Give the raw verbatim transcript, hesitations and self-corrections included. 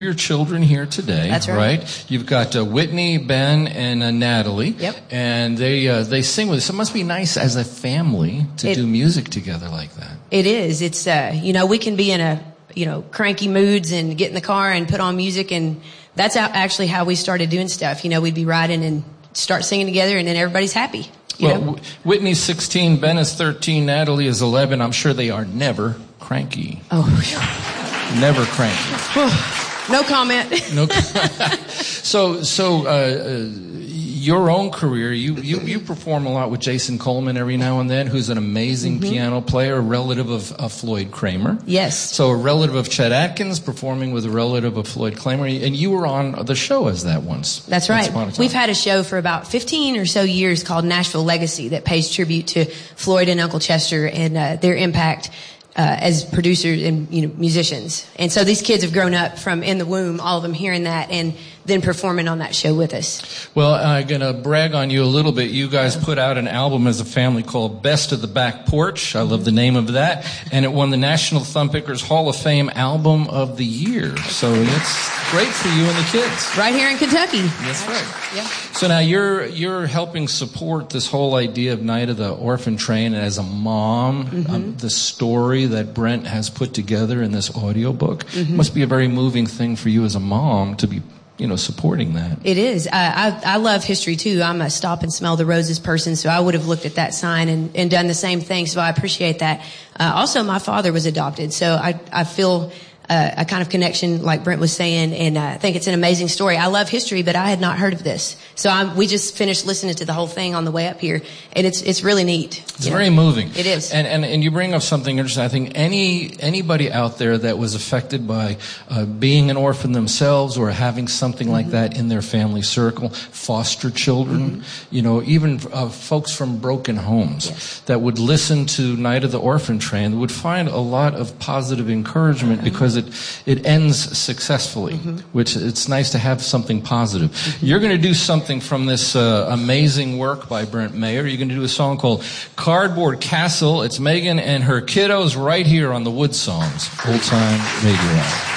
your children here today. That's right. right? You've got uh, Whitney, Ben, and uh, Natalie. Yep. And they uh, they sing with us. It must be nice as a family to it, do music together like that. It is. It's uh, you know, we can be in a you know cranky moods and get in the car and put on music, and that's how, actually how we started doing stuff. You know, we'd be riding and start singing together, and then everybody's happy. You well, know? w- Whitney's sixteen, Ben is thirteen, Natalie is eleven. I'm sure they are never cranky. Oh, never cranky. No comment. No. so, so uh, uh, your own career, you, you you perform a lot with Jason Coleman every now and then, who's an amazing mm-hmm. piano player, a relative of, of Floyd Kramer. Yes. So a relative of Chet Atkins, performing with a relative of Floyd Kramer, and you were on the show as that once. That's right. We've had a show for about fifteen or so years called Nashville Legacy that pays tribute to Floyd and Uncle Chester and uh, their impact Uh, as producers and you know musicians. And so these kids have grown up from in the womb, all of them hearing that and then performing on that show with us. Well, I'm going to brag on you a little bit. You guys put out an album as a family called Best of the Back Porch. I love the name of that. And it won the National Thumbpickers Hall of Fame Album of the Year. So it's great for you and the kids. Right here in Kentucky. That's right. Yeah. So now you're you're helping support this whole idea of Night of the Orphan Train as a mom. Mm-hmm. Um, the story that Brent has put together in this audiobook mm-hmm. must be a very moving thing for you as a mom to be, you know, supporting that. It is. I, I, I love history too. I'm a stop and smell the roses person, so I would have looked at that sign and, and done the same thing. So I appreciate that. Uh, also, my father was adopted, so I, I feel uh, a kind of connection, like Brent was saying, and uh, I think it's an amazing story. I love history, but I had not heard of this, so I'm, we just finished listening to the whole thing on the way up here, and it's it's really neat. It's very know? moving. It is. And, and and you bring up something interesting. I think any anybody out there that was affected by uh, being an orphan themselves or having something mm-hmm. like that in their family circle, foster children, mm-hmm. you know, even uh, folks from broken homes yes. that would listen to Night of the Orphan Train would find a lot of positive encouragement mm-hmm. because it it ends successfully, mm-hmm. which it's nice to have something positive. Mm-hmm. You're going to do something from this uh, amazing work by Brent Mayer. You're going to do a song called Cardboard Castle. It's Megan and her kiddos right here on the Wood Songs, Old Time Radio Hour.